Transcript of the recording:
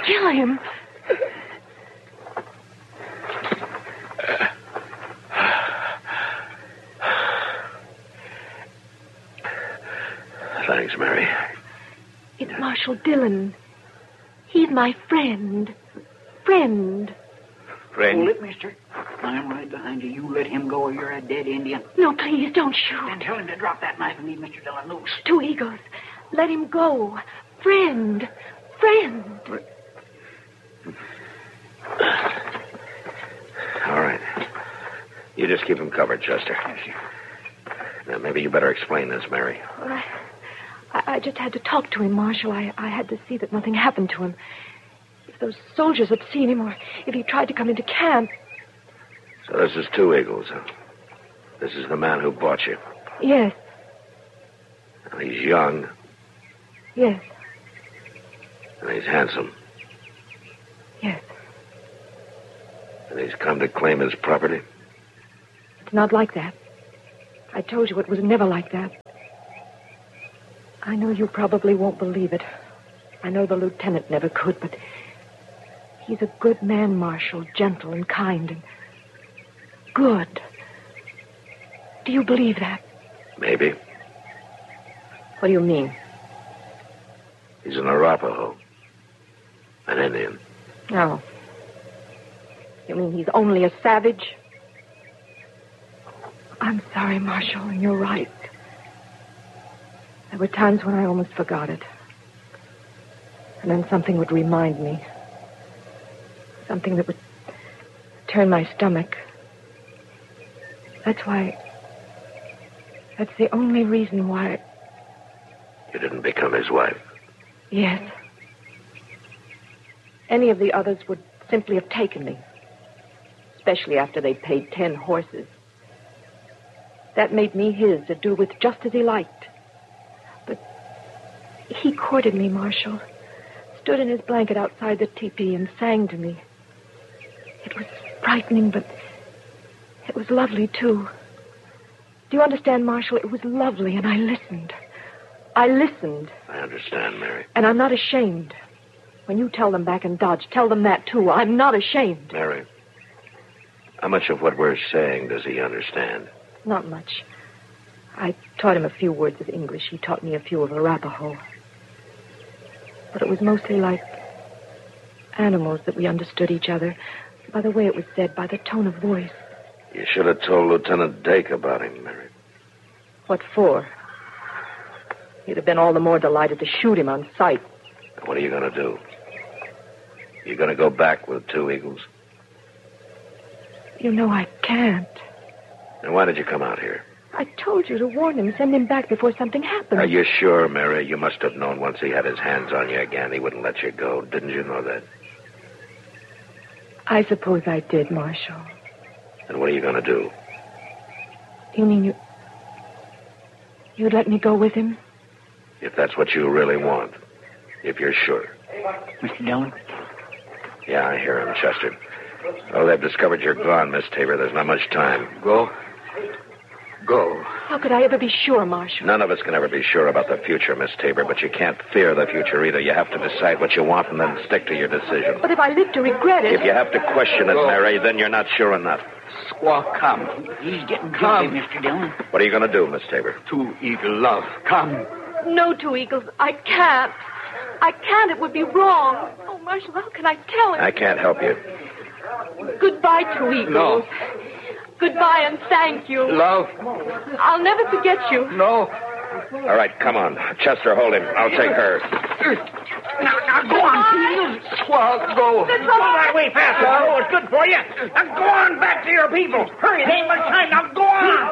kill him. Thanks, Mary. It's Marshal Dillon. He's my friend. Friend. Hold it, mister. I'm right behind you. You let him go or you're a dead Indian. No, please, don't shoot. Then tell him to drop that knife and leave Mr. Dillon loose. Two Eagles. Let him go. Friend. Friend. All right. You just keep him covered, Chester. Yes, sir. Now, maybe you better explain this, Mary. Well, I just had to talk to him, Marshal. I had to see that nothing happened to him. If those soldiers had seen him, or if he tried to come into camp. So this is Two Eagles, huh? This is the man who bought you. Yes. Now, he's young, Yes. and he's handsome, Yes. and he's come to claim his property. It's not like that. I told you it was never like that. I know you probably won't believe it. I know the lieutenant never could, but he's a good man, Marshal, gentle and kind and good. Do you believe that? Maybe. What do you mean? He's an Arapaho. An Indian. No. You mean he's only a savage? I'm sorry, Marshal, and you're right. There were times when I almost forgot it. And then something would remind me. Something that would turn my stomach. That's the only reason why... You didn't become his wife. Yes. Any of the others would simply have taken me. Especially after they paid 10 horses. That made me his to do with just as he liked. But he courted me, Marshal. Stood in his blanket outside the teepee and sang to me. It was frightening, but it was lovely, too. Do you understand, Marshal? It was lovely, and I listened. I listened. I understand, Mary. And I'm not ashamed. When you tell them back in Dodge, tell them that, too. I'm not ashamed. Mary, how much of what we're saying does he understand? Not much. I taught him a few words of English. He taught me a few of Arapaho. But it was mostly like animals that we understood each other. By the way it was said, by the tone of voice. You should have told Lieutenant Dake about him, Mary. What for? He'd have been all the more delighted to shoot him on sight. What are you going to do? You going to go back with Two Eagles? You know I can't. Then why did you come out here? I told you to warn him, send him back before something happened. Are you sure, Mary? You must have known once he had his hands on you again, he wouldn't let you go. Didn't you know that? I suppose I did, Marshal. And what are you going to do? You mean you'd let me go with him? If that's what you really want. If you're sure. Mr. Dillon? Yeah, I hear him, Chester. Oh, they've discovered you're gone, Miss Tabor. There's not much time. Go. How could I ever be sure, Marshal? None of us can ever be sure about the future, Miss Tabor, but you can't fear the future either. You have to decide what you want and then stick to your decision. But if I live to regret it... If you have to question it, Mary, then you're not sure enough. Squaw, come. He's getting Come. jumpy, Mr. Dillon. What are you going to do, Miss Tabor? Two Eagle love. Come. No, Two Eagles, I can't. I can't. It would be wrong. Oh, Marshal, how can I tell him? I can't help you. Goodbye, Two Eagles. No. Goodbye and thank you. Love. I'll never forget you. No. All right, come on. Chester, hold him. I'll take her. Now go on, Peter. Squaw, go. Go that way faster. Oh, it's good for you. Now go on back to your people. Hurry, there ain't much time. Now go on.